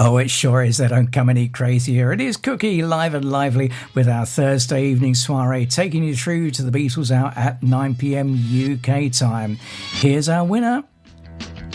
Oh, it sure is. They don't come any crazier. It is Cookie, live and lively, with our Thursday evening soiree, taking you through to the Beatles out at 9 p.m. UK time. Here's our winner.